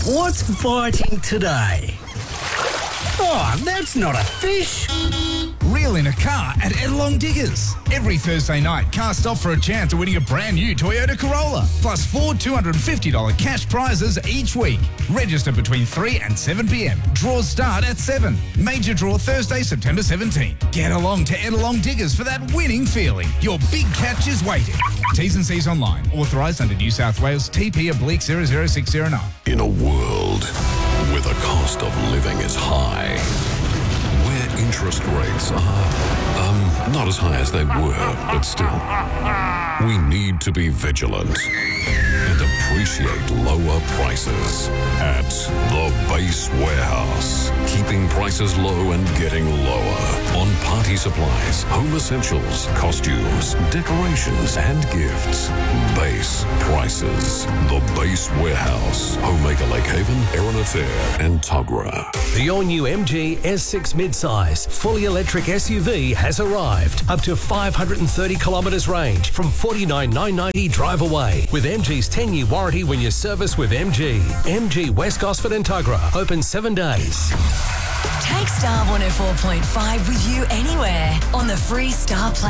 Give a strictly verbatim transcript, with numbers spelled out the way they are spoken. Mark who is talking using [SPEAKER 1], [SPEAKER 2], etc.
[SPEAKER 1] What's biting today? Oh, that's not a fish.
[SPEAKER 2] Reel in a car at Edelong Diggers. Every Thursday night, cast off for a chance of winning a brand new Toyota Corolla. Plus four two hundred fifty dollars cash prizes each week. Register between three and seven p.m. Draws start at seven. Major draw Thursday, September seventeenth. Get along to Edelong Diggers for that winning feeling. Your big catch is waiting. T's and C's online. Authorised under New South Wales T P oblique zero zero six zero nine.
[SPEAKER 3] In a world where the cost of living is high, where interest rates are, um, not as high as they were, but still, we need to be vigilant and appreciate lower prices at The Base Warehouse. Keeping prices low and getting lower on party supplies, home essentials, costumes, decorations, and gifts. Base prices. The Base Warehouse. Homemaker Lake Haven, Erin Affair, and Togra.
[SPEAKER 4] The all-new M G S six midsize, fully electric S U V has arrived. Up to five hundred thirty kilometres range from forty-nine thousand nine hundred ninety drive away. With M G's ten-year warranty when you service with M G. M G West Gosford and Tuggerah. Open seven days.
[SPEAKER 5] Take Star one oh four point five with you anywhere on the free Star Play.